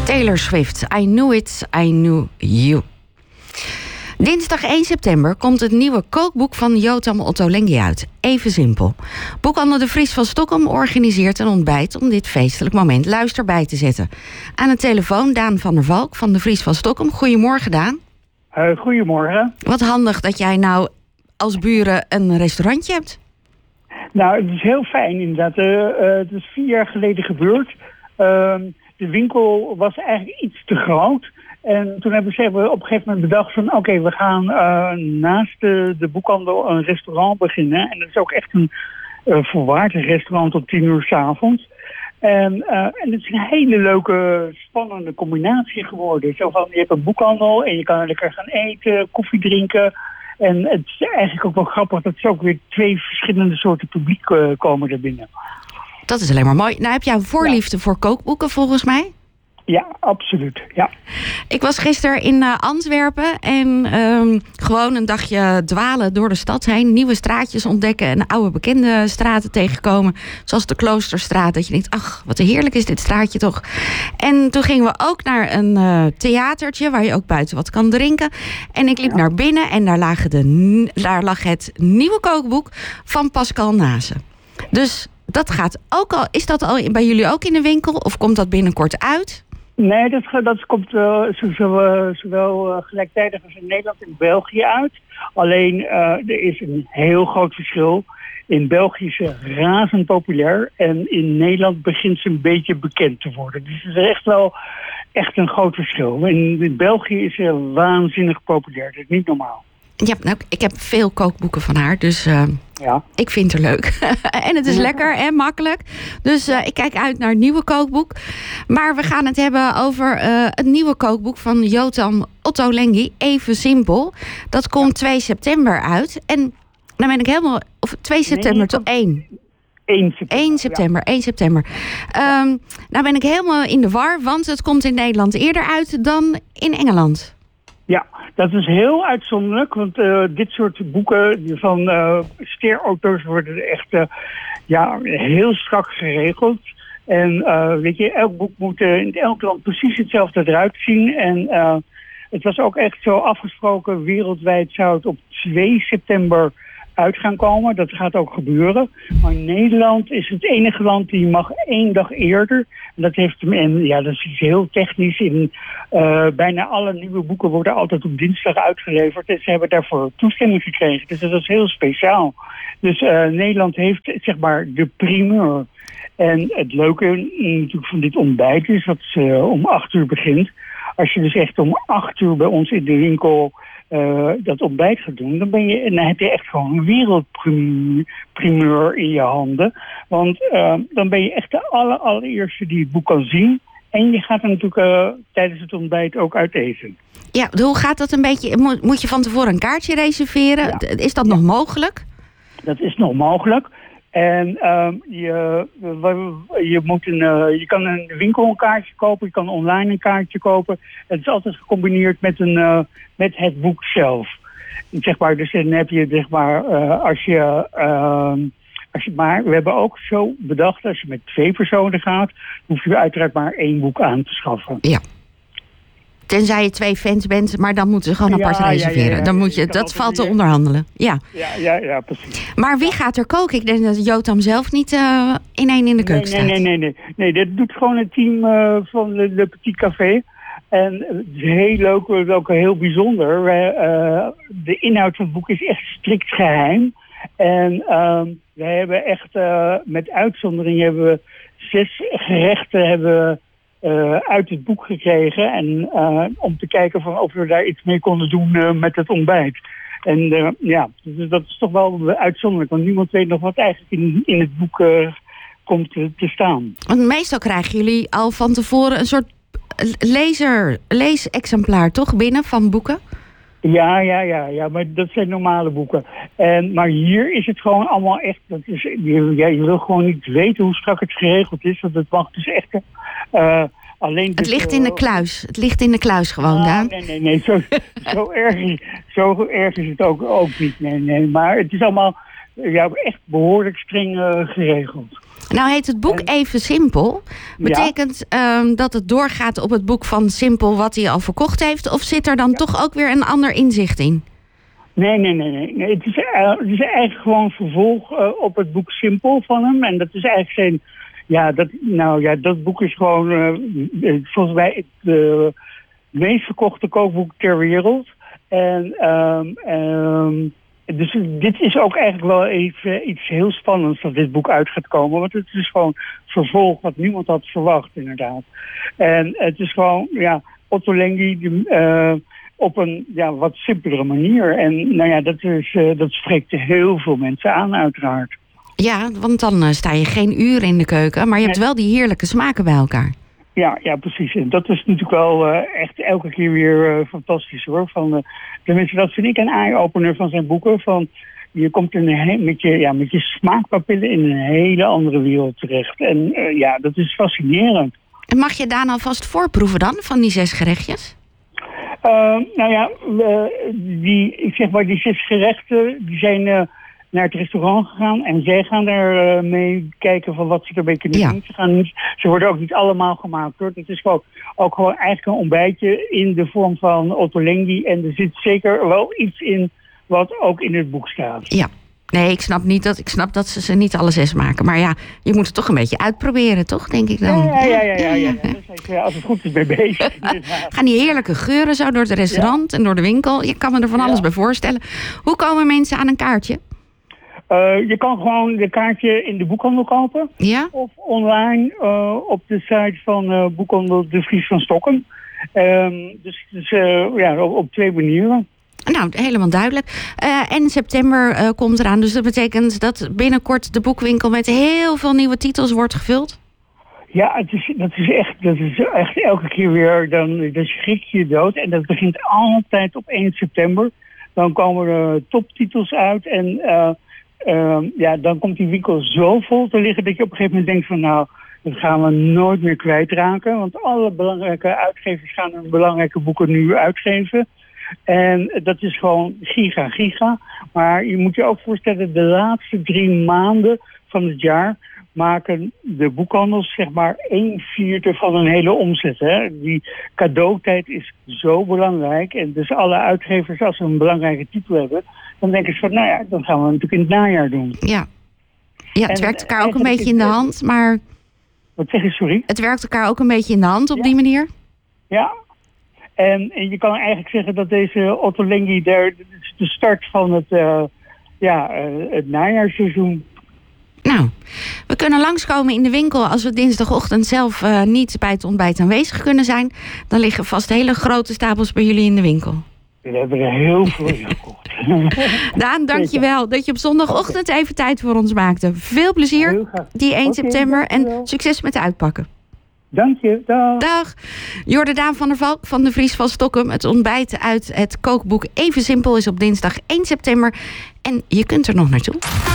Taylor Swift, I Knew It, I Knew You. Dinsdag 1 september komt het nieuwe kookboek van Yotam Ottolenghi uit. Even simpel. Boekhandel De Vries van Stockholm organiseert een ontbijt om dit feestelijk moment luister bij te zetten. Aan de telefoon Daan van der Valk van De Vries van Stockholm. Goedemorgen, Daan. Goedemorgen. Wat handig dat jij nou als buren een restaurantje hebt. Nou, het is heel fijn inderdaad. Het is 4 jaar geleden gebeurd. De winkel was eigenlijk iets te groot. En toen hebben ze op een gegeven moment bedacht van... oké, we gaan naast de boekhandel een restaurant beginnen. En dat is ook echt een volwaardig restaurant tot 10 uur 's avonds. En het is een hele leuke, spannende combinatie geworden. Zo van, je hebt een boekhandel en je kan lekker gaan eten, koffie drinken. En het is eigenlijk ook wel grappig dat er ook weer 2 verschillende soorten publiek komen er binnen. Dat is alleen maar mooi. Nou, heb jij een voorliefde voor kookboeken volgens mij? Ja, absoluut. Ja. Ik was gisteren in Antwerpen en gewoon een dagje dwalen door de stad heen. Nieuwe straatjes ontdekken en oude bekende straten tegenkomen. Zoals de Kloosterstraat. Dat je denkt, ach, wat heerlijk is dit straatje toch. En toen gingen we ook naar een theatertje waar je ook buiten wat kan drinken. En ik liep naar binnen en daar lag het nieuwe kookboek van Pascal Nase. Dus dat gaat ook al. Is dat al bij jullie ook in de winkel? Of komt dat binnenkort uit? Nee, dat komt zowel gelijktijdig als in Nederland en België uit. Alleen er is een heel groot verschil. In België is ze razend populair en in Nederland begint ze een beetje bekend te worden. Dus het is echt een groot verschil. In België is ze waanzinnig populair. Dat is niet normaal. Ja, nou, ik heb veel kookboeken van haar, dus ik vind het leuk. En het is lekker en makkelijk. Dus ik kijk uit naar het nieuwe kookboek. Maar we gaan het hebben over het nieuwe kookboek van Yotam Ottolenghi. Even simpel. Dat komt 2 september uit. En dan ben ik helemaal... Of 2 september tot 1. 1 september. Nou ben ik helemaal in de war, want het komt in Nederland eerder uit dan in Engeland. Ja, dat is heel uitzonderlijk, want dit soort boeken van ster-auteurs worden echt heel strak geregeld. En weet je, elk boek moet in elk land precies hetzelfde eruit zien. En het was ook echt zo afgesproken, wereldwijd zou het op 2 september uit gaan komen. Dat gaat ook gebeuren. Maar Nederland is het enige land die mag 1 dag eerder. En dat heeft dat is iets heel technisch. Bijna alle nieuwe boeken worden altijd op dinsdag uitgeleverd. En ze hebben daarvoor toestemming gekregen. Dus dat is heel speciaal. Dus Nederland heeft zeg maar de primeur. En het leuke natuurlijk van dit ontbijt is dat ze om 8 uur begint. Als je dus echt om 8 uur bij ons in de winkel dat ontbijt gaat doen, dan heb je echt gewoon een wereldprimeur in je handen. Want dan ben je echt de allereerste die het boek kan zien. En je gaat er natuurlijk tijdens het ontbijt ook uit eten. Ja, hoe gaat dat een beetje? Moet je van tevoren een kaartje reserveren? Ja. Is dat nog mogelijk? Dat is nog mogelijk. En je kan in de winkel een kaartje kopen, je kan online een kaartje kopen. Het is altijd gecombineerd met het boek zelf. Zeg maar, dus dan heb je zeg maar, we hebben ook zo bedacht, als je met 2 personen gaat, hoef je uiteraard maar 1 boek aan te schaffen. Ja. Tenzij je 2 fans bent, maar dan moeten ze gewoon apart reserveren. Ja. Dan moet je, dat valt te onderhandelen. Ja, precies. Maar wie gaat er koken? Ik denk dat Yotam zelf niet in de keuken staat. Nee, dat doet gewoon het team van de Petit Café. En het is heel leuk, ook heel bijzonder. De inhoud van het boek is echt strikt geheim. En we hebben echt, met uitzondering hebben we 6 gerechten uit het boek gekregen. En om te kijken of we daar iets mee konden doen met het ontbijt. En dus dat is toch wel uitzonderlijk. Want niemand weet nog wat eigenlijk in het boek komt te staan. Want meestal krijgen jullie al van tevoren een soort leesexemplaar toch binnen van boeken? Ja, maar dat zijn normale boeken. Maar hier is het gewoon allemaal echt... Je wil gewoon niet weten hoe strak het geregeld is. Want het mag dus echt... alleen het ligt in de kluis. Het ligt in de kluis gewoon, Daan. Nee. Zo erg is het ook niet. Nee. Maar het is allemaal echt behoorlijk streng geregeld. Nou heet het boek Even Simpel. Betekent dat het doorgaat op het boek van Simpel wat hij al verkocht heeft? Of zit er dan toch ook weer een ander inzicht in? Nee. Het is eigenlijk gewoon vervolg op het boek Simpel van hem. En dat is eigenlijk zijn... dat boek is gewoon volgens mij het meest verkochte kookboek ter wereld. En dus dit is ook eigenlijk wel even iets heel spannends dat dit boek uit gaat komen. Want het is gewoon vervolg wat niemand had verwacht, inderdaad. En het is gewoon, Otto Lengi op een wat simpelere manier. En dat spreekt heel veel mensen aan, uiteraard. Ja, want dan sta je geen uur in de keuken, maar je hebt wel die heerlijke smaken bij elkaar. Ja, precies. En dat is natuurlijk wel echt elke keer weer fantastisch, hoor. Tenminste, dat vind ik een eye-opener van zijn boeken. Van, je komt met je smaakpapillen in een hele andere wereld terecht. En dat is fascinerend. En mag je daar alvast voorproeven dan, van die 6 gerechtjes? Die 6 gerechten, die zijn naar het restaurant gegaan en zij gaan er mee kijken van wat ze erbij kunnen doen. Ze worden ook niet allemaal gemaakt, hoor. Het is ook gewoon eigenlijk een ontbijtje in de vorm van Otto Lengi. En er zit zeker wel iets in wat ook in het boek staat. Ja. Nee, ik snap dat ze niet alle 6 maken. Maar je moet het toch een beetje uitproberen, toch? Denk ik dan. Ja. Als het goed is bij bezig. Gaan die heerlijke geuren zo door het restaurant en door de winkel. Je kan me er van alles bij voorstellen. Hoe komen mensen aan een kaartje? Je kan gewoon de kaartje in de boekhandel kopen. Ja? Of online op de site van boekhandel De Vries van Stokkum. Op 2 manieren. Nou, helemaal duidelijk. En september komt eraan. Dus dat betekent dat binnenkort de boekwinkel met heel veel nieuwe titels wordt gevuld? Ja, dat is echt elke keer weer, dan schrik je dood. En dat begint altijd op 1 september. Dan komen er toptitels uit en dan komt die winkel zo vol te liggen dat je op een gegeven moment denkt van dat gaan we nooit meer kwijtraken. Want alle belangrijke uitgevers gaan hun belangrijke boeken nu uitgeven. En dat is gewoon giga. Maar je moet je ook voorstellen, de laatste 3 maanden van het jaar maken de boekhandels zeg maar 1/4 van een hele omzet. Hè? Die cadeautijd is zo belangrijk. En dus alle uitgevers, als ze een belangrijke titel hebben, dan denken ze van, dan gaan we het natuurlijk in het najaar doen. Ja, het werkt elkaar ook een beetje in de hand, maar... Wat zeg je, sorry? Het werkt elkaar ook een beetje in de hand op die manier? Ja. En je kan eigenlijk zeggen dat deze Otto Lengi de start van het najaarseizoen. Nou, we kunnen langskomen in de winkel als we dinsdagochtend zelf niet bij het ontbijt aanwezig kunnen zijn. Dan liggen vast hele grote stapels bij jullie in de winkel. We hebben er heel veel in gekocht. Daan, dankjewel dat je op zondagochtend even tijd voor ons maakte. Veel plezier die 1 september en succes met uitpakken. Dank je, dag. Daan van der Valk van De Vries van Stokkum. Het ontbijt uit het kookboek Even Simpel is op dinsdag 1 september. En je kunt er nog naartoe.